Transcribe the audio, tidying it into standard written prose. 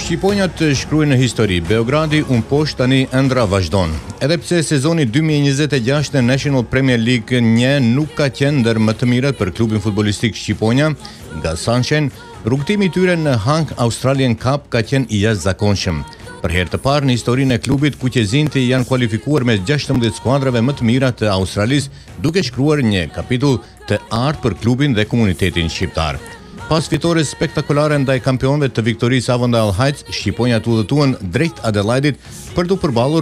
Shqiponjat shkruajnë në histori. Beogradi u mposh, tani ëndra vazhdon. Edhe pse sezoni 2026 në National Premier League 1 nuk ka qenë ndër më të mirët për klubin futbollistik shqiponja, nga Sunshine, rrugtimi i tyre në Hang Australian Cup ka qenë i jashtëzakonshëm. Për herë të parë në historinë e klubit, kuqezinti janë kualifikuar mes 16 skuadrave më të mira të Australisë, duke shkruar një kapitull të artë për klubin dhe komunitetin shqiptar. Pas fitores spektakolare ndaj kampionëve të Victorious Avondale Heights, shqiponjat udhëtuan drejt Adelaidit për të përballur